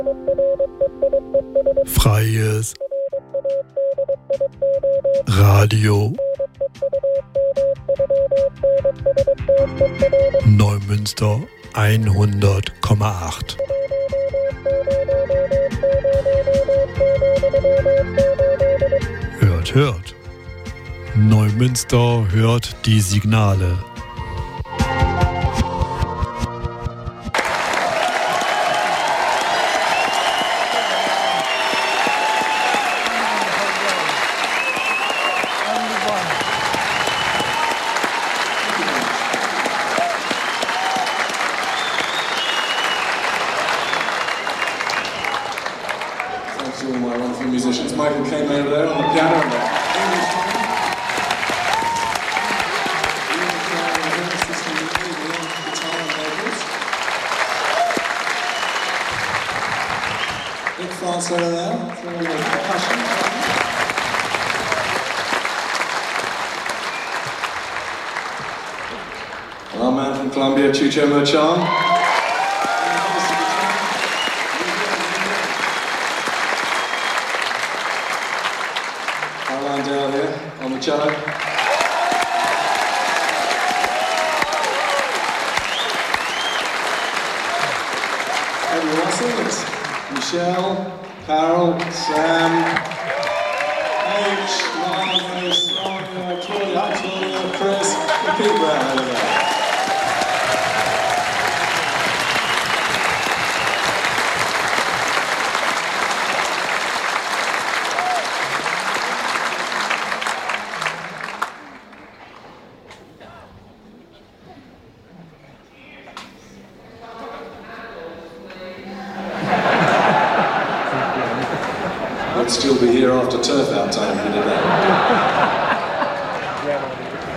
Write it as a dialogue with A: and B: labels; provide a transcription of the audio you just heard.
A: Freies Radio Neumünster 100,8. Hört. Neumünster hört die Signale.
B: Michael came over there on the piano and the Nick France over there, for all the percussion. And our man from Colombia, Chucho Merchan. Down here on the cello. Everyone sings. Michelle, Carol, Sam, H, Lana, Sonia, Claudia, Chris, and Pete Brown over there. I'd still be here after turf out time if you did that.